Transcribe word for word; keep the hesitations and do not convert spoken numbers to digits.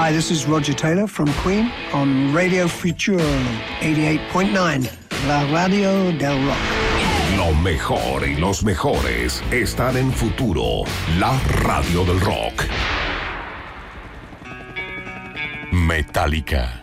Hi, this is Roger Taylor from Queen on Radio Futuro eighty-eight point nine, la radio del rock. Lo mejor y los mejores están en Futuro, la radio del rock. Metallica.